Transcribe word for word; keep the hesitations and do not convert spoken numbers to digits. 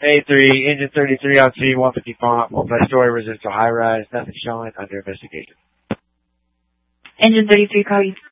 A three, engine thirty-three on C, one fifty pump, multi-story residential high-rise, nothing showing, under investigation. Engine thirty-three, call you.